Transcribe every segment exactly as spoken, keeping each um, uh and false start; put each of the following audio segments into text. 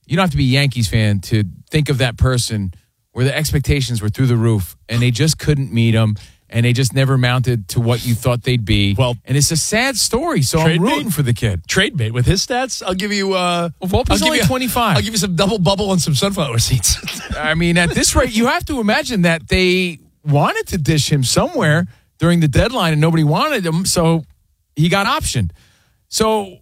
you don't have to be a Yankees fan to think of that person where the expectations were through the roof and they just couldn't meet them and they just never mounted to what you thought they'd be. Well, and it's a sad story, so I'm rooting bait. for the kid. Trade bait with his stats. I'll give you. Uh, well, Volpe's only you, twenty-five. I'll give you some double bubble and some sunflower seeds. I mean, at this rate, you have to imagine that they wanted to dish him somewhere during the deadline and nobody wanted him, so he got optioned. So,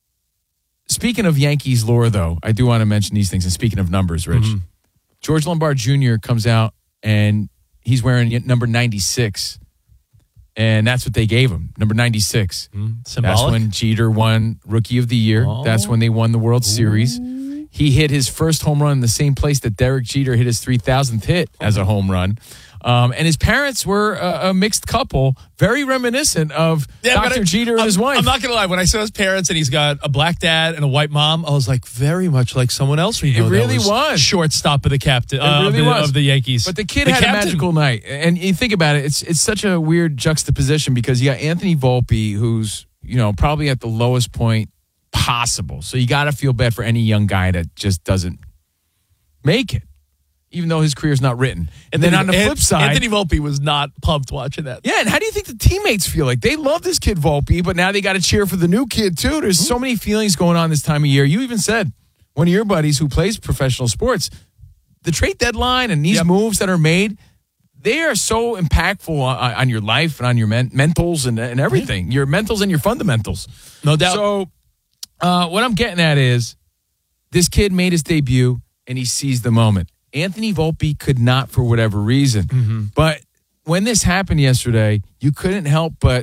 speaking of Yankees lore, though, I do want to mention these things. And speaking of numbers, Rich, mm-hmm. George Lombard Junior comes out and he's wearing number ninety-six. And that's what they gave him, number ninety-six. Mm, that's when Jeter won Rookie of the Year. Oh. That's when they won the World Ooh. Series. He hit his first home run in the same place that Derek Jeter hit his three thousandth hit as a home run. Um, and his parents were a, a mixed couple, very reminiscent of yeah, Doctor I, Jeter and I'm, his wife. I'm not going to lie. When I saw his parents and he's got a black dad and a white mom, I was like, very much like someone else we know. It really was, was. Shortstop of the captain uh, really of, the, was. of the Yankees. But the kid the had captain. a magical night. And you think about it, it's it's such a weird juxtaposition because you got Anthony Volpe, who's, you know, probably at the lowest point possible. So you got to feel bad for any young guy that just doesn't make it, even though his career's not written. And then on the flip side, Anthony Volpe was not pumped watching that. Yeah, and how do you think the teammates feel? Like, they love this kid Volpe, but now they got to cheer for the new kid, too. There's so many feelings going on this time of year. You even said, one of your buddies who plays professional sports, the trade deadline and these yep. moves that are made, they are so impactful on, on your life and on your men- mentals and, and everything. Yeah. Your mentals and your fundamentals. No doubt. So, uh, what I'm getting at is, this kid made his debut, and he seized the moment. Anthony Volpe could not for whatever reason. Mm-hmm. But when this happened yesterday, you couldn't help but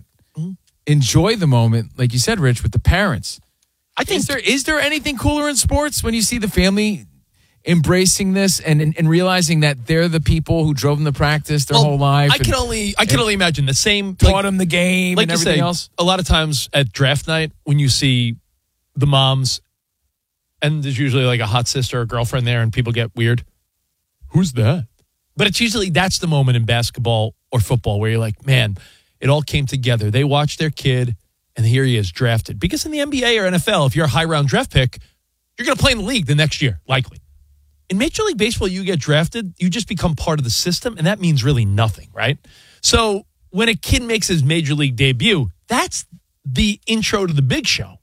enjoy the moment, like you said, Rich, with the parents. I think is there is there anything cooler in sports when you see the family embracing this and, and, and realizing that they're the people who drove them to practice their well, whole life? I can only I can only imagine the same taught like, them the game like and everything say, else. A lot of times at draft night when you see the moms and there's usually like a hot sister or girlfriend there and people get weird. Who's that? But it's usually that's the moment in basketball or football where you're like, man, it all came together. They watched their kid, and here he is drafted. Because in the N B A or N F L, if you're a high-round draft pick, you're going to play in the league the next year, likely. In Major League Baseball, you get drafted, you just become part of the system, and that means really nothing, right? So when a kid makes his Major League debut, that's the intro to the big show.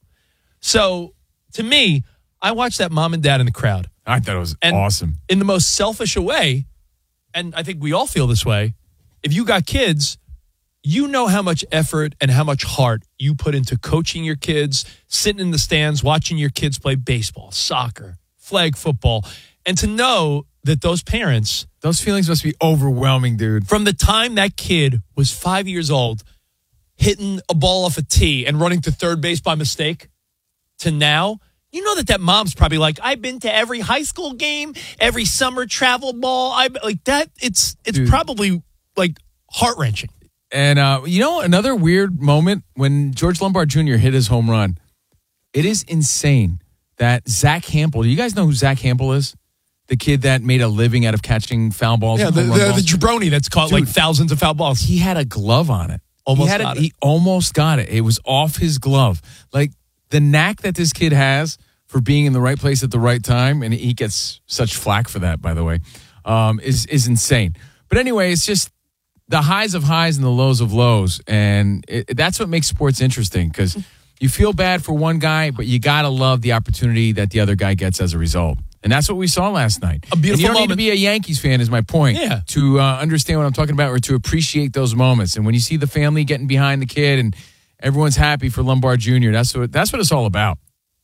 So to me, I watched that mom and dad in the crowd. I thought it was and awesome. In the most selfish way, and I think we all feel this way, if you got kids, you know how much effort and how much heart you put into coaching your kids, sitting in the stands, watching your kids play baseball, soccer, flag football, and to know that those parents... Those feelings must be overwhelming, dude. From the time that kid was five years old, hitting a ball off a tee and running to third base by mistake, to now... You know that that mom's probably like, I've been to every high school game, every summer travel ball. I like that. It's it's Dude. probably like heart wrenching. And uh, you know another weird moment when George Lombard Junior hit his home run. It is insane that Zach Hampel. Do you guys know who Zach Hampel is? The kid that made a living out of catching foul balls. Yeah, the, the, the jabroni that's caught Dude, like thousands of foul balls. He had a glove on it. Almost he had got it, it. He almost got it. It was off his glove. Like. The knack that this kid has for being in the right place at the right time, and he gets such flack for that, by the way, um, is is insane. But anyway, it's just the highs of highs and the lows of lows, and it, that's what makes sports interesting because you feel bad for one guy, but you got to love the opportunity that the other guy gets as a result. And that's what we saw last night. A beautiful and you don't moment. need to be a Yankees fan, is my point, yeah. to uh, understand what I'm talking about or to appreciate those moments. And when you see the family getting behind the kid and everyone's happy for Lombard Junior That's what that's what it's all about.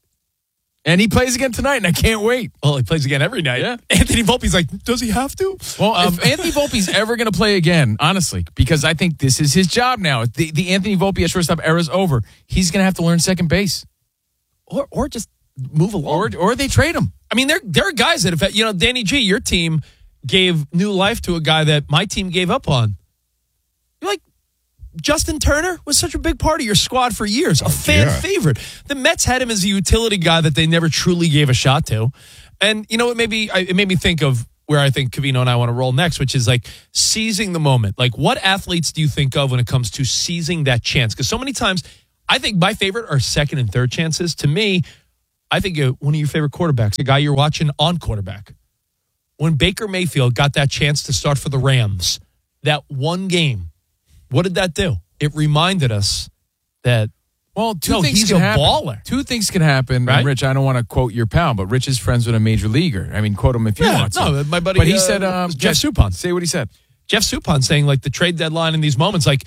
And he plays again tonight, and I can't wait. Well, he plays again every night. Yeah. Anthony Volpe's like, does he have to? Well, um, if Anthony Volpe's ever going to play again, honestly, because I think this is his job now. The, the Anthony Volpe at shortstop era is over. He's going to have to learn second base. Or or just move along. Or, or they trade him. I mean, there, there are guys that have, you know, Danny G, your team gave new life to a guy that my team gave up on. You're like, Justin Turner was such a big part of your squad for years, a fan yeah. favorite. The Mets had him as a utility guy that they never truly gave a shot to. And, you know, it made me, it made me think of where I think Covino and I want to roll next, which is like seizing the moment. Like, what athletes do you think of when it comes to seizing that chance? Because so many times, I think my favorite are second and third chances. To me, I think uh, one of your favorite quarterbacks, the guy you're watching on quarterback. When Baker Mayfield got that chance to start for the Rams, that one game, what did that do? It reminded us that, well, two no, things he's can a happen. baller. Two things can happen. Right? And Rich, I don't want to quote your pal, but Rich is friends with a major leaguer. I mean, quote him if you Yeah, want to. no, my buddy, But he uh, said, um, Jeff yeah, Suppan. Say what he said. Jeff Suppan saying, like, the trade deadline in these moments, like,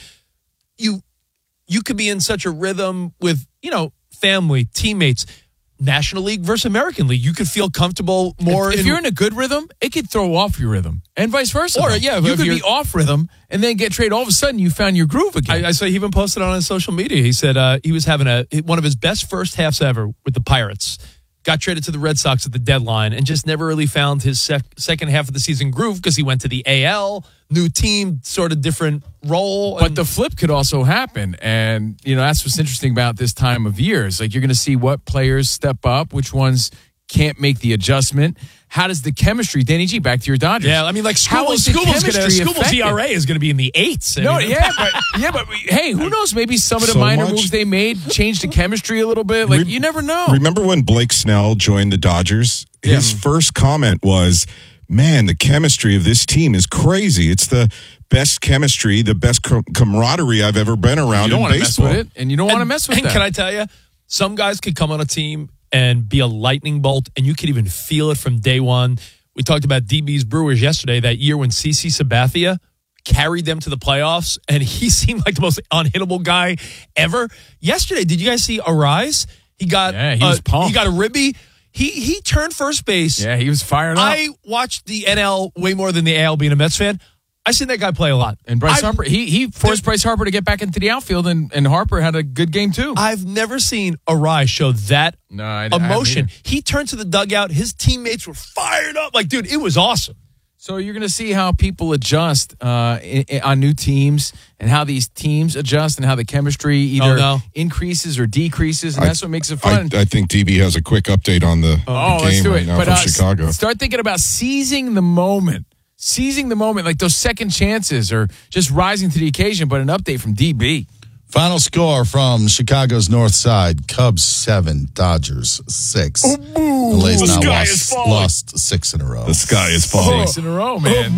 you you could be in such a rhythm with, you know, family, teammates, National League versus American League. You could feel comfortable more. If, if in, you're in a good rhythm, it could throw off your rhythm, and vice versa. Or, though. yeah, you if could you're- be off rhythm and then get traded. All of a sudden, you found your groove again. I, I saw he even posted on his social media. He said uh, he was having a one of his best first halves ever with the Pirates. Got traded to the Red Sox at the deadline and just never really found his sec- second half of the season groove because he went to the A L, new team, sort of different role. But and- the flip could also happen. And, you know, that's what's interesting about this time of year. Is like you're going to see what players step up, which ones can't make the adjustment. How does the chemistry, Danny G, back to your Dodgers. Yeah, I mean, like How Scubal's, is the Scubal's, gonna, chemistry Scubal's affected? E R A is going to be in the eights. I No, mean, yeah, but yeah, but hey, who knows? Maybe some of the So minor much- moves they made changed the chemistry a little bit. Like Re- you never know. Remember when Blake Snell joined the Dodgers? His first comment was, man, the chemistry of this team is crazy. It's the best chemistry, the best com- camaraderie I've ever been around You don't in want to mess baseball. with it, and you don't want to mess with and that. can I tell you, some guys could come on a team and be a lightning bolt, and you could even feel it from day one. We talked about D B's Brewers yesterday, that year when CeCe Sabathia carried them to the playoffs, and he seemed like the most unhittable guy ever. Yesterday, did you guys see Arise? He got Yeah, he was uh, pumped. He got a ribby. He he turned first base. Yeah, he was firing up. I watched the N L way more than the A L being a Mets fan. I seen that guy play a lot. and Bryce I've- Harper, he he forced Bryce Harper to get back into the outfield, and, and Harper had a good game too. I've never seen Arise show that No, I- I haven't emotion. either. He turned to the dugout. His teammates were fired up. Like, dude, it was awesome. So you're going to see how people adjust uh, i- i- on new teams, and how these teams adjust, and how the chemistry either Oh, no. increases or decreases, and I- that's what makes it I, fun. I think D B has a quick update on the, the Oh, game let's do right it. now But from uh, Chicago. s- start thinking about seizing the moment, seizing the moment, like those second chances, or just rising to the occasion. But an update from D B. Final score from Chicago's north side: Cubs seven, Dodgers six. Oh, The Lays The now sky is lost, falling. lost six in a row. The sky is falling. Six in a row, man.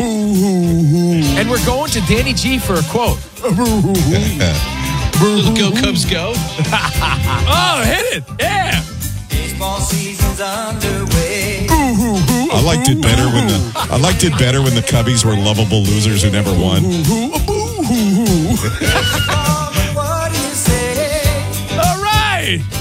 And we're going to Danny G for a quote. Go Cubs, go. Oh, hit it. Yeah. Baseball season's underway. I liked it better when the I liked it better when the Cubbies were lovable losers who never won. What do you say? All right.